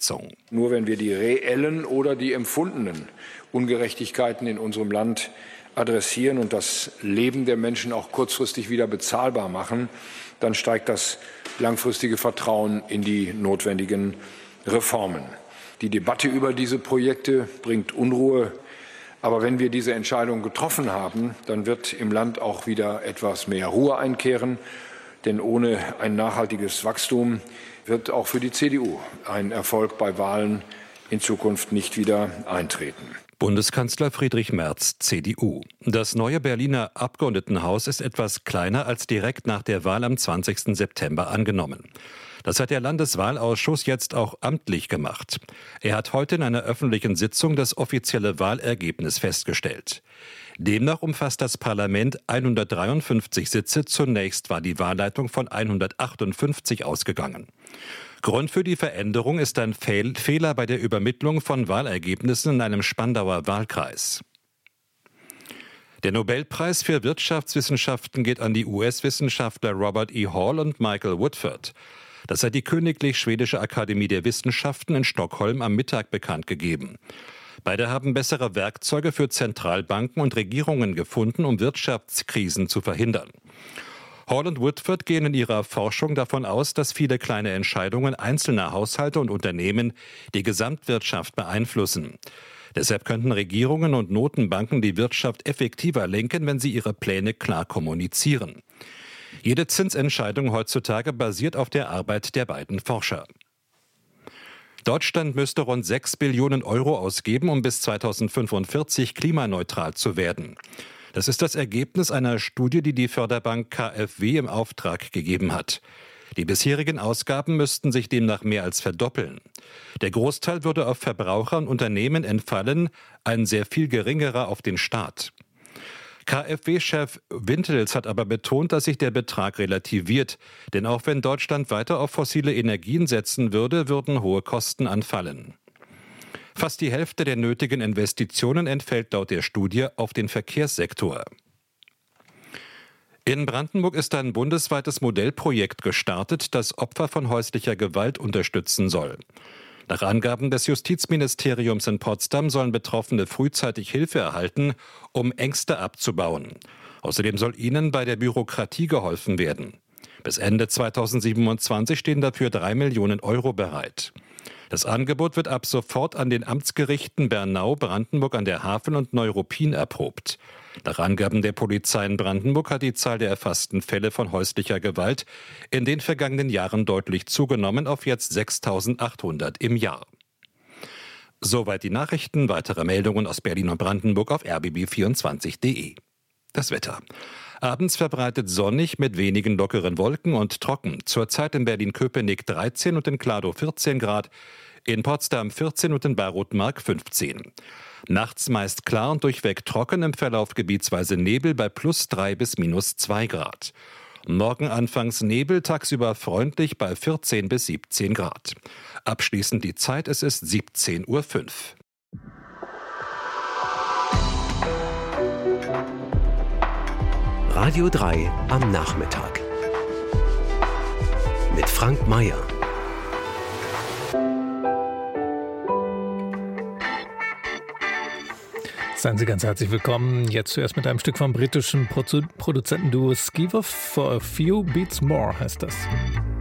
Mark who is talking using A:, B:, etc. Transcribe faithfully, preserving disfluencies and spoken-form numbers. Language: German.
A: Sitzung.
B: Nur wenn wir die reellen oder die empfundenen Ungerechtigkeiten in unserem Land adressieren und das Leben der Menschen auch kurzfristig wieder bezahlbar machen, dann steigt das langfristige Vertrauen in die notwendigen Reformen. Die Debatte über diese Projekte bringt Unruhe. Aber wenn wir diese Entscheidung getroffen haben, dann wird im Land auch wieder etwas mehr Ruhe einkehren. Denn ohne ein nachhaltiges Wachstum wird auch für die C D U ein Erfolg bei Wahlen in Zukunft nicht wieder eintreten.
A: Bundeskanzler Friedrich Merz, C D U. Das neue Berliner Abgeordnetenhaus ist etwas kleiner als direkt nach der Wahl am zwanzigsten September angenommen. Das hat der Landeswahlausschuss jetzt auch amtlich gemacht. Er hat heute in einer öffentlichen Sitzung das offizielle Wahlergebnis festgestellt. Demnach umfasst das Parlament hundertdreiundfünfzig Sitze. Zunächst war die Wahlleitung von hundertachtundfünfzig ausgegangen. Grund für die Veränderung ist ein Fehl- Fehler bei der Übermittlung von Wahlergebnissen in einem Spandauer Wahlkreis. Der Nobelpreis für Wirtschaftswissenschaften geht an die U S-Wissenschaftler Robert E. Hall und Michael Woodford. Das hat die Königlich Schwedische Akademie der Wissenschaften in Stockholm am Mittag bekannt gegeben. Beide haben bessere Werkzeuge für Zentralbanken und Regierungen gefunden, um Wirtschaftskrisen zu verhindern. Hall und Woodford gehen in ihrer Forschung davon aus, dass viele kleine Entscheidungen einzelner Haushalte und Unternehmen die Gesamtwirtschaft beeinflussen. Deshalb könnten Regierungen und Notenbanken die Wirtschaft effektiver lenken, wenn sie ihre Pläne klar kommunizieren. Jede Zinsentscheidung heutzutage basiert auf der Arbeit der beiden Forscher. Deutschland müsste rund sechs Billionen Euro ausgeben, um bis zweitausendfünfundvierzig klimaneutral zu werden. Das ist das Ergebnis einer Studie, die die Förderbank K f W im Auftrag gegeben hat. Die bisherigen Ausgaben müssten sich demnach mehr als verdoppeln. Der Großteil würde auf Verbraucher und Unternehmen entfallen, ein sehr viel geringerer auf den Staat. K f W-Chef Wintels hat aber betont, dass sich der Betrag relativiert. Denn auch wenn Deutschland weiter auf fossile Energien setzen würde, würden hohe Kosten anfallen. Fast die Hälfte der nötigen Investitionen entfällt laut der Studie auf den Verkehrssektor. In Brandenburg ist ein bundesweites Modellprojekt gestartet, das Opfer von häuslicher Gewalt unterstützen soll. Nach Angaben des Justizministeriums in Potsdam sollen Betroffene frühzeitig Hilfe erhalten, um Ängste abzubauen. Außerdem soll ihnen bei der Bürokratie geholfen werden. Bis Ende zweitausendsiebenundzwanzig stehen dafür drei Millionen Euro bereit. Das Angebot wird ab sofort an den Amtsgerichten Bernau, Brandenburg an der Havel und Neuruppin erprobt. Nach Angaben der Polizei in Brandenburg hat die Zahl der erfassten Fälle von häuslicher Gewalt in den vergangenen Jahren deutlich zugenommen auf jetzt sechstausendachthundert im Jahr. Soweit die Nachrichten. Weitere Meldungen aus Berlin und Brandenburg auf r b b vierundzwanzig punkt d e. Das Wetter. Abends verbreitet sonnig mit wenigen lockeren Wolken und trocken. Zurzeit in Berlin-Köpenick dreizehn und in Kladow vierzehn Grad, in Potsdam vierzehn und in Bayreuth-Mark fünfzehn. Nachts meist klar und durchweg trocken, im Verlauf gebietsweise Nebel bei plus drei bis minus zwei Grad. Morgen anfangs Nebel, tagsüber freundlich bei vierzehn bis siebzehn Grad. Abschließend die Zeit, es ist siebzehn Uhr fünf.
C: Radio drei am Nachmittag. Mit Frank Mayer.
D: Seien Sie ganz herzlich willkommen. Jetzt zuerst mit einem Stück vom britischen Produ- Produzentenduo Skiver. For a Few Beats More heißt das.